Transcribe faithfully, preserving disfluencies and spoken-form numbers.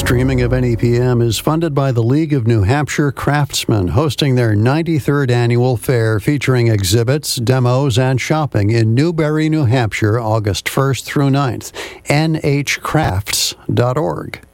Streaming of N E P M is funded by the League of New Hampshire Craftsmen, hosting their ninety-third annual fair featuring exhibits, demos, and shopping in Newbury, New Hampshire, August first through ninth. N H crafts dot org.